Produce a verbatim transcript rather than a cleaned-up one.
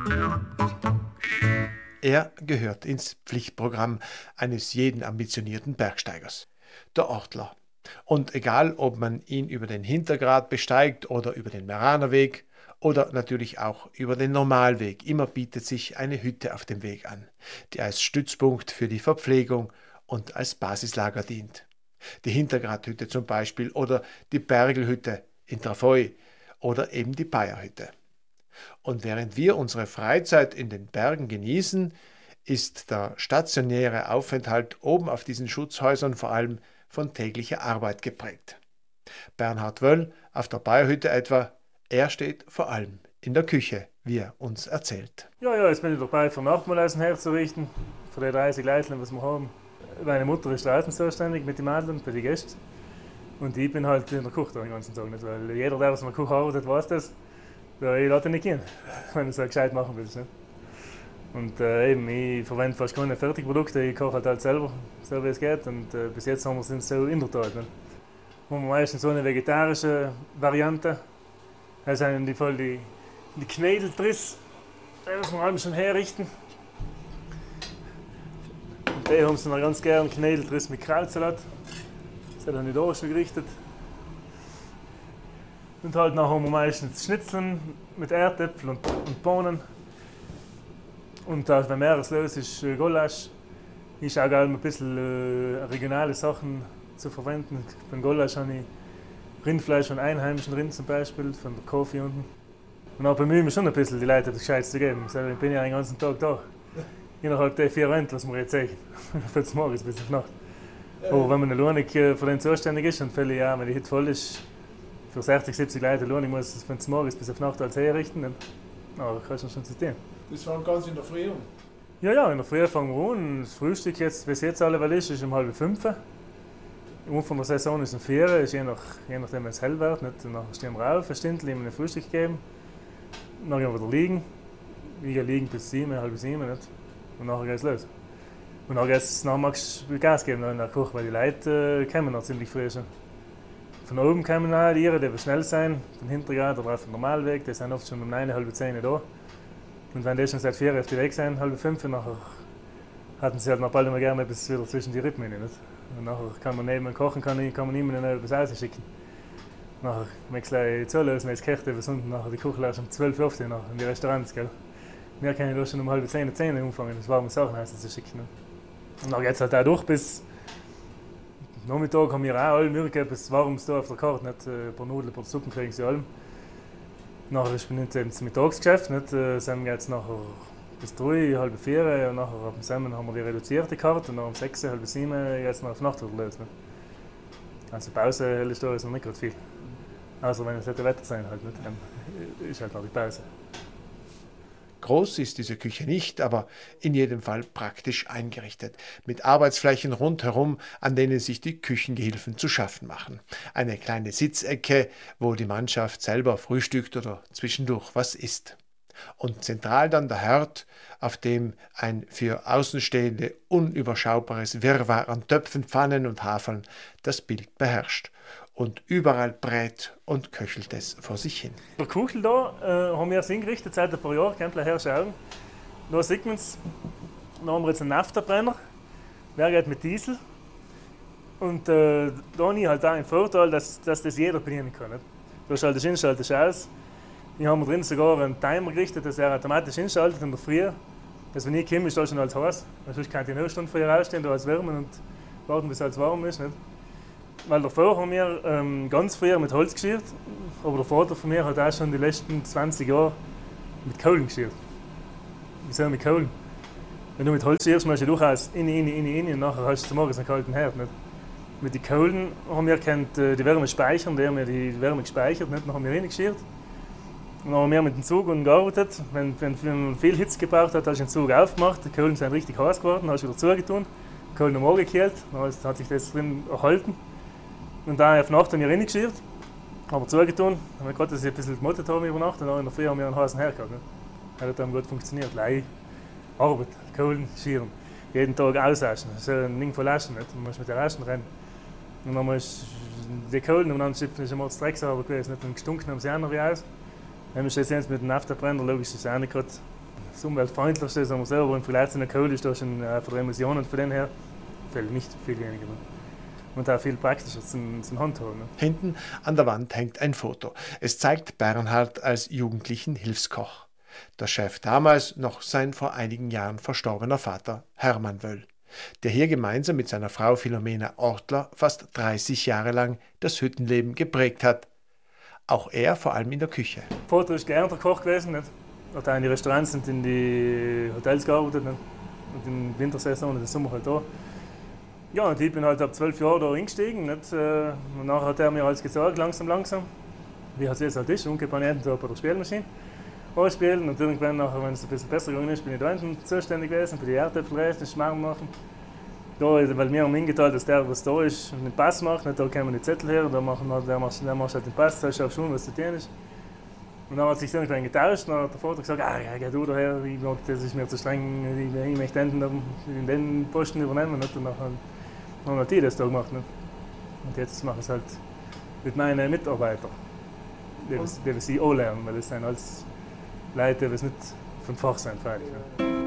Er gehört ins Pflichtprogramm eines jeden ambitionierten Bergsteigers, der Ortler. Und egal, ob man ihn über den Hintergrat besteigt oder über den Meranerweg oder natürlich auch über den Normalweg, immer bietet sich eine Hütte auf dem Weg an, die als Stützpunkt für die Verpflegung und als Basislager dient. Die Hintergrathütte zum Beispiel oder die Bergelhütte in Trafoi oder eben die Bayerhütte. Und während wir unsere Freizeit in den Bergen genießen, ist der stationäre Aufenthalt oben auf diesen Schutzhäusern vor allem von täglicher Arbeit geprägt. Bernhard Wöll auf der Bayerhütte etwa, er steht vor allem in der Küche, wie er uns erzählt. Ja, ja, jetzt bin ich dabei, für Nachtmahleisen herzurichten, für die dreißig Leute, was wir haben. Meine Mutter ist draußen zuständig mit den Mädeln bei den Gästen. Und ich bin halt in der Küche den ganzen Tag. Nicht? Weil jeder, der was in der Küche arbeitet, weiß das. Ja, ich lasse nicht gehen, wenn du es halt gescheit machen willst. Nicht? Und äh, eben, ich verwende fast keine Fertigprodukte, ich koche halt, halt selber, so wie es geht. Und äh, bis jetzt haben wir es so in der Tat. Nicht? Haben wir meistens so eine vegetarische Variante. Das sind in dem Fall die, die Knädeltriss, die muss man allem schon herrichten. Und die haben sie noch ganz gerne Knädeltriss mit Krautsalat. Das hat er nicht auch schon gerichtet. Und halt nachher haben wir meistens Schnitzeln mit Erdäpfeln und, und Bohnen. Und äh, wenn mehr los ist, äh, Gulasch. Ich schaue gerne ein bisschen äh, regionale Sachen zu verwenden. Beim Gulasch habe ich Rindfleisch von einheimischen Rind zum Beispiel, von der Kofi unten. Und auch bemühe mich schon ein bisschen, die Leute das Gescheites zu geben. So, ich bin ja den ganzen Tag da. Innerhalb der vier Renten, was wir jetzt sehen. Von morgens bis auf Nacht. Aber wenn man alleine für den zuständig ist und viele Jahre, wenn die Hütte voll ist, für sechzig, siebzig Leute alleine muss von morgens bis auf Nacht alles herrichten, dann no, kannst du schon zitieren. Das fängt ganz in der Früh an? Ja, ja, in der Früh fangen wir an. Das Frühstück, jetzt, wie es jetzt alle ist, ist um halb fünf. Am Anfang der Saison ist es um vier, ist je, nach, je nachdem, wenn es hell wird. Nicht? Dann stehen wir auf, ein Stündchen, ihm ein Frühstück geben. Dann gehen wir wieder liegen. Wir gehen liegen bis sieben, halb sieben. Nicht? Und nachher geht es los. Und dann geht es nachmittags Gas geben in der Küche, weil die Leute äh, kommen noch ziemlich früh schon. Von oben kommen auch die Iren, die will schnell sein. Von hinten geht oder auf dem Normalweg, die sind oft schon um neun, halb zehn da. Und wenn die schon seit vier auf die Weg sind, halb fünf, nachher hatten sie halt noch bald immer gerne etwas wieder zwischen die Rippen rein. Nicht? Und nachher kann man neben kochen, kann, ich, kann man niemanden etwas rausschicken. Nachher muss ich gleich zulösen, als Kirche bis unten, nachher die Küche um zwölf Uhr in die Restaurants. Gell? Wir können ja schon um halb zehn, zehn anfangen, das warme Sachen zu schicken. Nicht? Und dann geht es halt auch durch bis Nachmittag haben wir auch allem irgendetwas Warmes da auf der Karte. Nicht? Ein paar Nudeln, ein paar Suppen kriegen sie allem. Nachher ist man das Mittagsgeschäft. Nicht? Dann geht es nachher bis drei, halb vier. Und nachher ab dem Semmen haben wir die reduzierte Karte. Und dann um sechs, halb sieben geht es noch auf Nacht wieder los. Nicht? Also Pause ist da ist noch nicht gerade viel. Also wenn es hätte Wetter sein halt nicht, dann ist halt noch die Pause. Groß ist diese Küche nicht, aber in jedem Fall praktisch eingerichtet, mit Arbeitsflächen rundherum, an denen sich die Küchengehilfen zu schaffen machen. Eine kleine Sitzecke, wo die Mannschaft selber frühstückt oder zwischendurch was isst. Und zentral dann der Herd, auf dem ein für Außenstehende unüberschaubares Wirrwarr an Töpfen, Pfannen und Hafeln das Bild beherrscht. Und überall brät und köchelt es vor sich hin. Der Kuchel da äh, haben wir es hingerichtet seit ein paar Jahren, könnt ihr herschauen. Da sieht man es. Da haben wir jetzt einen Naftabrenner. Der geht mit Diesel. Und äh, da habe ich halt auch einen Vorteil, dass, dass das jeder bedienen kann. Nicht? Da schaltest du hin, schaltest du aus. Ich habe mir drin sogar einen Timer gerichtet, dass er automatisch hinschaltet in der Früh. Dass wenn ich komme, ist da schon alles heiß. Sonst kann ich eine Stunde vorher rausstehen, da alles wärmen und warten, bis es warm ist. Nicht? Weil davor haben wir ähm, ganz früher mit Holz geschirrt, aber der Vater von mir hat auch schon die letzten zwanzig Jahre mit Kohlen geschirrt. Wieso mit Kohlen? Wenn du mit Holz schirrst, musst du durchaus in, in, in, in und nachher hast du zum Morgen einen kalten Herd. Nicht? Mit den Kohlen haben wir gekannt, äh, die Wärme speichern, die haben wir die Wärme gespeichert, nicht? Dann haben wir reingeschirrt. Und dann haben wir mit dem Zug gearbeitet. Wenn, wenn, wenn man viel Hitze gebraucht hat, hast du den Zug aufgemacht, die Kohlen sind richtig heiß geworden, hast du wieder zugetan, die Kohlen haben angekehlt, dann hat sich das drin erhalten. Und dann auf Nacht haben wir reingeschirrt, haben zugetan, haben wir gerade, dass ich ein bisschen gemottet habe über Nacht und dann in der Früh haben wir einen heißen Herd gehabt. Ne? Das hat dann gut funktioniert. Lei, Arbeit, Kohlen, Schirren, jeden Tag ausaschen. Das ist ein Ding von Laschen, nicht? Man muss mit den Laschen rennen. Und dann muss die Kohlen und dann ist immer das Drecksarbeit gewesen, nicht? Und gestunken haben sie auch noch wie aus. Wenn wir jetzt mit dem Naftabrenner, logisch ist es auch nicht gerade das umweltfreundlichste, sagen wir so, aber im Vergleich zu einer Kohle ist das schon äh, von der Emissionen und von dem her viel, nicht viel weniger. Ne? Und auch viel praktischer zum, zum Handhaben. Ne? Hinten an der Wand hängt ein Foto. Es zeigt Bernhard als jugendlichen Hilfskoch. Der Chef damals noch sein vor einigen Jahren verstorbener Vater Hermann Wöll, der hier gemeinsam mit seiner Frau Philomena Ortler fast dreißig Jahre lang das Hüttenleben geprägt hat. Auch er vor allem in der Küche. Vater ist gelernter Koch gewesen, nicht? Hat auch in die Restaurants und in die Hotels gearbeitet. Nicht? Und in der Wintersaison und im Sommer halt da. Ja, und ich bin halt ab zwölf Jahren da eingestiegen. Nicht? Und nachher hat er mir alles gezeigt, langsam, langsam. Wie es jetzt halt ist, ungefähr jeden Tag bei der Spielmaschine anspielen. Und irgendwann, nachher, wenn es ein bisschen besser gegangen ist, bin ich da hinten zuständig gewesen, für die Erdäpfelreis, den Schmarrn machen. Da, weil wir haben eingeteilt, dass der, was da ist, einen Pass macht. Nicht? Da kommen die Zettel her, da machen wir, der macht, der macht halt den Pass, da schaust schon, was zu tun ist. Und dann hat sich irgendwann getauscht, dann hat der Vater gesagt, ah, ja, geh du daher, ich mag, das ist mir zu streng, ich, ich möchte den, den Posten übernehmen. Nicht? Und dann haben wir die das da gemacht. Nicht? Und jetzt mache ich es halt mit meinen Mitarbeitern, die, die, die sie auch lernen, weil das sind alles Leute, die nicht vom Fach sind. Fertig, ne?